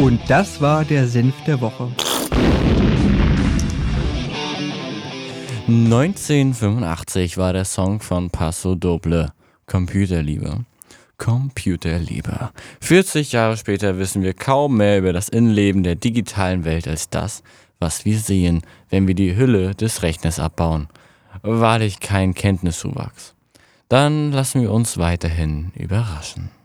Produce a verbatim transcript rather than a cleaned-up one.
Und das war der Senf der Woche. neunzehnhundertfünfundachtzig war der Song von Paso Doble, Computerliebe. Computerliebe. vierzig Jahre später wissen wir kaum mehr über das Innenleben der digitalen Welt als das, was wir sehen, wenn wir die Hülle des Rechners abbauen. Wahrlich kein Kenntniszuwachs. Dann lassen wir uns weiterhin überraschen.